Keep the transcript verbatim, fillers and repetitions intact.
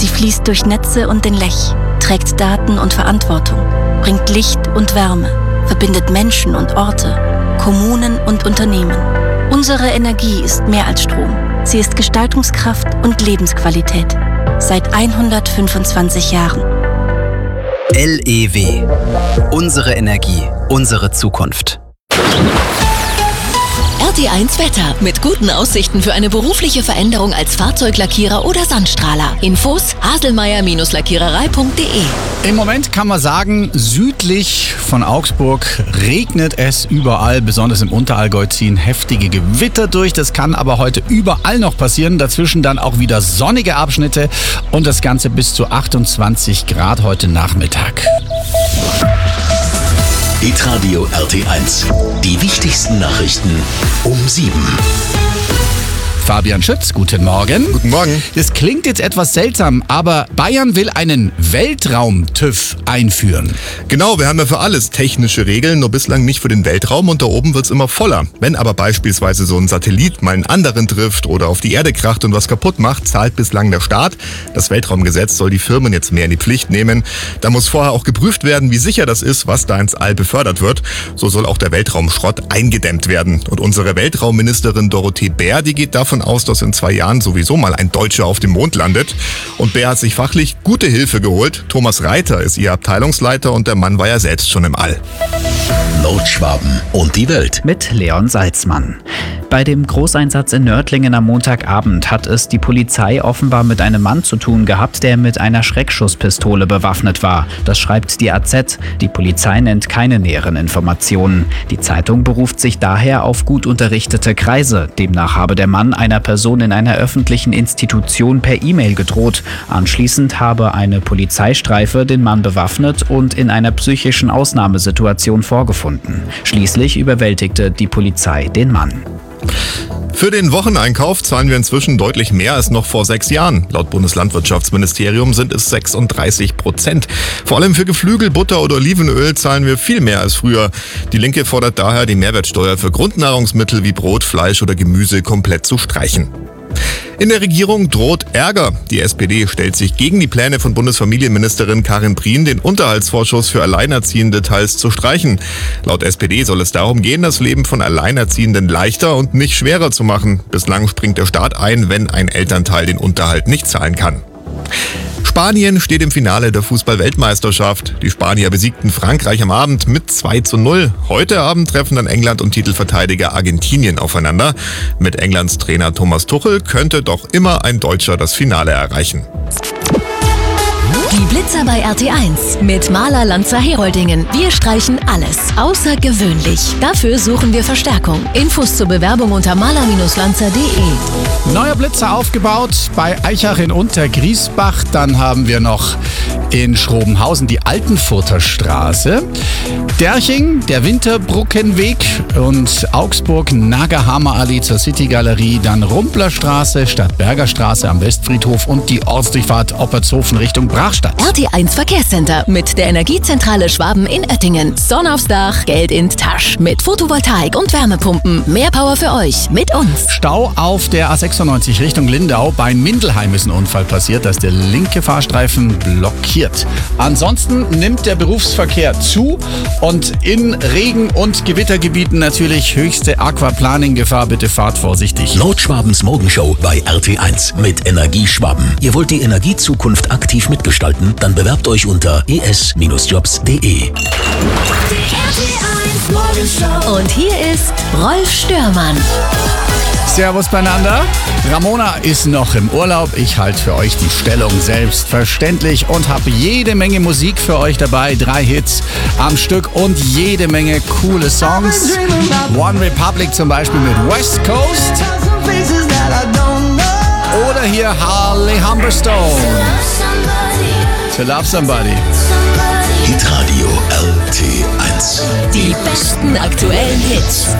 Sie fließt durch Netze und den Lech, trägt Daten und Verantwortung, bringt Licht und Wärme, verbindet Menschen und Orte, Kommunen und Unternehmen. Unsere Energie ist mehr als Strom. Sie ist Gestaltungskraft und Lebensqualität. Seit hundertfünfundzwanzig Jahren. L E W. Unsere Energie, unsere Zukunft. R T eins Wetter mit guten Aussichten für eine berufliche Veränderung als Fahrzeuglackierer oder Sandstrahler. Infos haselmeier Lackiererei punkt de. Im Moment kann man sagen, südlich von Augsburg regnet es überall. Besonders im Unterallgäu ziehen heftige Gewitter durch. Das kann aber heute überall noch passieren. Dazwischen dann auch wieder sonnige Abschnitte und das Ganze bis zu achtundzwanzig Grad heute Nachmittag. Hitradio R T eins. Die wichtigsten Nachrichten um sieben. Fabian Schütz, guten Morgen. Guten Morgen. Das klingt jetzt etwas seltsam, aber Bayern will einen Weltraum-TÜV einführen. Genau, wir haben ja für alles technische Regeln, nur bislang nicht für den Weltraum und da oben wird's immer voller. Wenn aber beispielsweise so ein Satellit mal einen anderen trifft oder auf die Erde kracht und was kaputt macht, zahlt bislang der Staat. Das Weltraumgesetz soll die Firmen jetzt mehr in die Pflicht nehmen. Da muss vorher auch geprüft werden, wie sicher das ist, was da ins All befördert wird. So soll auch der Weltraumschrott eingedämmt werden. Und unsere Weltraumministerin Dorothee Bär, die geht davon aus, dass in zwei Jahren sowieso mal ein Deutscher auf dem Mond landet. Und Bär hat sich fachlich gute Hilfe geholt. Thomas Reiter ist ihr Abteilungsleiter und der Mann war ja selbst schon im All. Nordschwaben und die Welt. Mit Leon Salzmann. Bei dem Großeinsatz in Nördlingen am Montagabend hat es die Polizei offenbar mit einem Mann zu tun gehabt, der mit einer Schreckschusspistole bewaffnet war. Das schreibt die A Z. Die Polizei nennt keine näheren Informationen. Die Zeitung beruft sich daher auf gut unterrichtete Kreise. Demnach habe der Mann einer Person in einer öffentlichen Institution per E-Mail gedroht. Anschließend habe eine Polizeistreife den Mann bewaffnet und in einer psychischen Ausnahmesituation vorgefunden. Schließlich überwältigte die Polizei den Mann. Für den Wocheneinkauf zahlen wir inzwischen deutlich mehr als noch vor sechs Jahren. Laut Bundeslandwirtschaftsministerium sind es sechsunddreißig Prozent. Vor allem für Geflügel, Butter oder Olivenöl zahlen wir viel mehr als früher. Die Linke fordert daher, die Mehrwertsteuer für Grundnahrungsmittel wie Brot, Fleisch oder Gemüse komplett zu streichen. In der Regierung droht Ärger. Die S P D stellt sich gegen die Pläne von Bundesfamilienministerin Karin Prien, den Unterhaltsvorschuss für Alleinerziehende teils zu streichen. Laut S P D soll es darum gehen, das Leben von Alleinerziehenden leichter und nicht schwerer zu machen. Bislang springt der Staat ein, wenn ein Elternteil den Unterhalt nicht zahlen kann. Spanien steht im Finale der Fußball-Weltmeisterschaft. Die Spanier besiegten Frankreich am Abend mit zwei zu null. Heute Abend treffen dann England und Titelverteidiger Argentinien aufeinander. Mit Englands Trainer Thomas Tuchel könnte doch immer ein Deutscher das Finale erreichen. Die Blitzer bei R T eins mit Maler Lanzer Heroldingen. Wir streichen alles außergewöhnlich. Dafür suchen wir Verstärkung. Infos zur Bewerbung unter maler Lanzer punkt de. Neuer Blitzer aufgebaut bei Eichach in Untergriesbach. Dann haben wir noch in Schrobenhausen die Altenfurter Straße. Derching, der Winterbruckenweg und Augsburg, Nagerhammer Allee zur City-Galerie, dann Rumplerstraße, Stadtberger Straße am Westfriedhof und die Ortsdurchfahrt Oppertshofen Richtung Brachstadt. R T eins Verkehrscenter mit der Energiezentrale Schwaben in Oettingen. Sonne aufs Dach, Geld in die Tasche. Mit Photovoltaik und Wärmepumpen. Mehr Power für euch mit uns. Stau auf der A sechsundneunzig Richtung Lindau. Bei Mindelheim ist ein Unfall passiert, dass der linke Fahrstreifen blockiert. Ansonsten nimmt der Berufsverkehr zu und in Regen- und Gewittergebieten natürlich höchste Aquaplaning-Gefahr. Bitte fahrt vorsichtig. Nordschwabens Morgenshow bei R T eins mit Energieschwaben. Ihr wollt die Energiezukunft aktiv mitgestalten? Dann bewerbt euch unter e s jobs punkt de. Und hier ist Rolf Störmann. Servus beieinander. Ramona ist noch im Urlaub. Ich halte für euch die Stellung selbstverständlich und habe jede Menge Musik für euch dabei. Drei Hits am Stück und jede Menge coole Songs. One Republic zum Beispiel mit West Coast. Oder hier Harley Humberstone. To Love Somebody. Hitradio R T eins. Die besten aktuellen Hits.